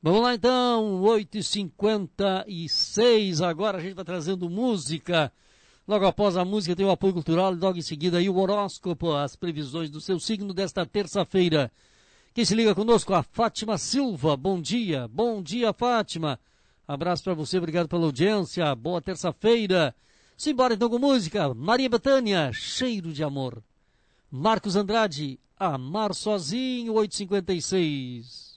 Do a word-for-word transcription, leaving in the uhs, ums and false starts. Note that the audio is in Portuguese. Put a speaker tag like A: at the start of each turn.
A: Vamos lá então, oito e cinquenta e seis, agora a gente vai trazendo música. Logo após a música tem o apoio cultural e logo em seguida aí o horóscopo, as previsões do seu signo desta terça-feira. Quem se liga conosco? A Fátima Silva. Bom dia, bom dia Fátima. Abraço para você, obrigado pela audiência, boa terça-feira. Simbora então com música. Maria Bethânia, Cheiro de Amor. Marcos Andrade, Amar Sozinho, oito e cinquenta e seis.